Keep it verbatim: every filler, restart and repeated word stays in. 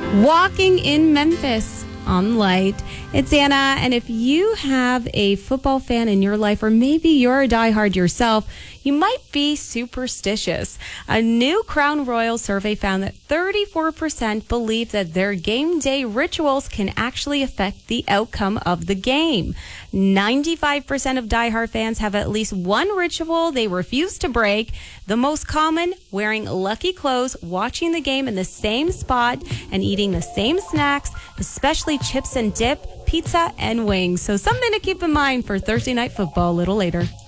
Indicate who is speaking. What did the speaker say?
Speaker 1: Walking in Memphis on Light. It's Anna, and if you have a football fan in your life, or maybe you're a diehard yourself, you might be superstitious. A new Crown Royal survey found that thirty-four percent believe that their game day rituals can actually affect the outcome of the game. ninety-five percent of diehard fans have at least one ritual they refuse to break. The most common, wearing lucky clothes, watching the game in the same spot, and eating the same snacks, especially chips and dip, pizza and wings. So something to keep in mind for Thursday Night Football a little later.